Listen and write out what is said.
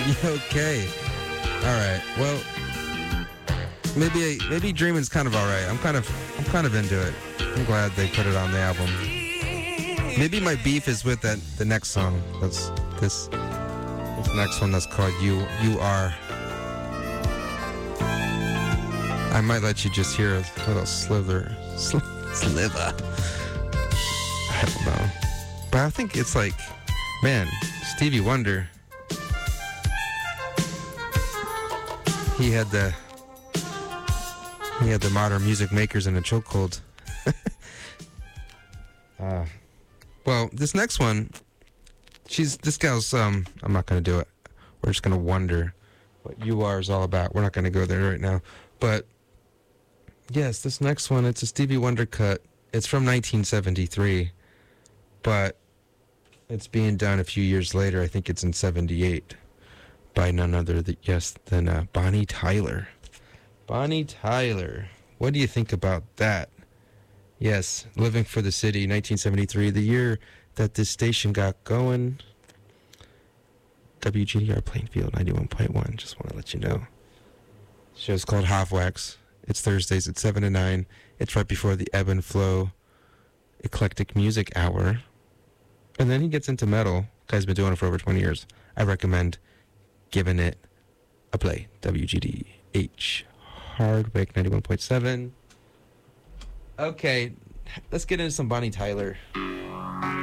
Okay. All right. Well, maybe Dreaming's kind of all right. I'm kind of into it. I'm glad they put it on the album. Maybe my beef is with the next song. That's this next one that's called You Are. I might let you just hear a little sliver. I don't know. But I think it's like, man, Stevie Wonder. He had the modern music makers in a chokehold. Well, this next one, this gal's, I'm not going to do it. We're just going to wonder what You Are is all about. We're not going to go there right now. But, yes, this next one, it's a Stevie Wonder cut. It's from 1973, but it's being done a few years later. I think it's in 78 by none other than Bonnie Tyler. Bonnie Tyler. What do you think about that? Yes, Living for the City, 1973, the year that this station got going. WGDR Plainfield, 91.1. Just want to let you know. The show's called Half Wax. It's Thursdays at 7 to 9. It's right before the Ebb and Flow Eclectic Music Hour. And then he gets into metal. Guy's been doing it for over 20 years. I recommend giving it a play. WGDH Hardwick 91.7. Okay, let's get into some Bonnie Tyler.